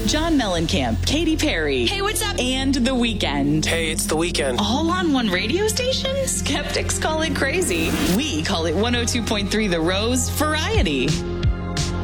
John Mellencamp, Katy Perry. Hey, what's up? And The Weeknd. Hey, it's The Weeknd. All on one radio station? Skeptics call it crazy. We call it 102.3 The Rose Variety.